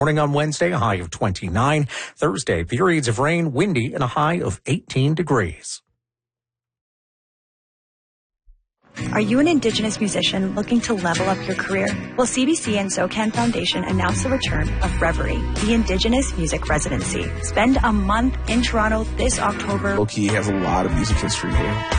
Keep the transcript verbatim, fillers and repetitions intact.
Morning on Wednesday, a high of twenty-nine. Thursday, periods of rain, windy, and a high of eighteen degrees. Are you an Indigenous musician looking to level up your career? Well, C B C and SoCan Foundation announced the return of Reverie, the Indigenous Music Residency. Spend a month in Toronto this October. Low-key has a lot of music history here.